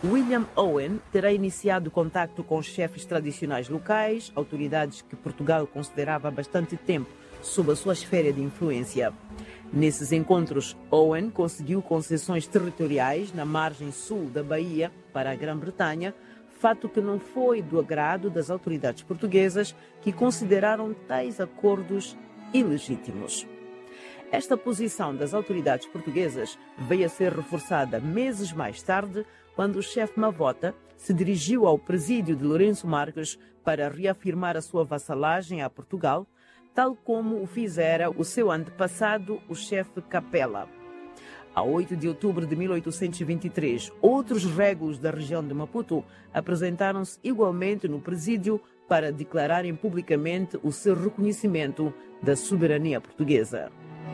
William Owen terá iniciado contacto com chefes tradicionais locais, autoridades que Portugal considerava há bastante tempo sob a sua esfera de influência. Nesses encontros, Owen conseguiu concessões territoriais na margem sul da Bahia para a Grã-Bretanha, fato que não foi do agrado das autoridades portuguesas, que consideraram tais acordos ilegítimos. Esta posição das autoridades portuguesas veio a ser reforçada meses mais tarde, quando o chefe Mavota se dirigiu ao presídio de Lourenço Marques para reafirmar a sua vassalagem a Portugal, tal como o fizera o seu antepassado, o chefe Capela. A 8 de outubro de 1823, outros régulos da região de Maputo apresentaram-se igualmente no presídio para declararem publicamente o seu reconhecimento da soberania portuguesa.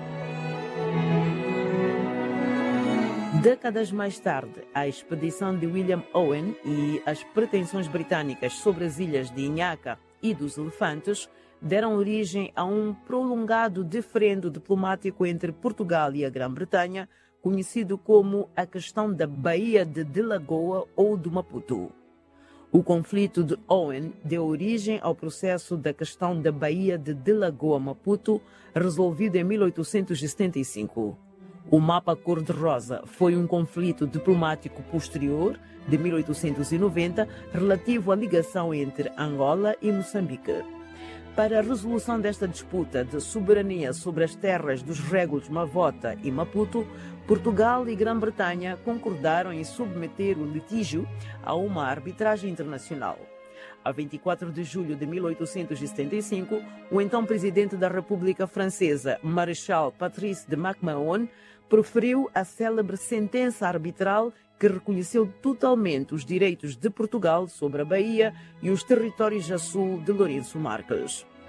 Décadas mais tarde, a expedição de William Owen e as pretensões britânicas sobre as ilhas de Inhaca e dos Elefantes deram origem a um prolongado diferendo diplomático entre Portugal e a Grã-Bretanha, conhecido como a questão da Baía de Lagoa ou do Maputo. O conflito de Owen deu origem ao processo da questão da Baía de Lagoa-Maputo, resolvido em 1875. O mapa cor-de-rosa foi um conflito diplomático posterior, de 1890, relativo à ligação entre Angola e Moçambique. Para a resolução desta disputa de soberania sobre as terras dos régulos Mavota e Maputo, Portugal e Grã-Bretanha concordaram em submeter o litígio a uma arbitragem internacional. A 24 de julho de 1875, o então presidente da República Francesa, Marechal Patrice de MacMahon, proferiu a célebre sentença arbitral que reconheceu totalmente os direitos de Portugal sobre a Bahia e os territórios a sul de Lourenço Marques.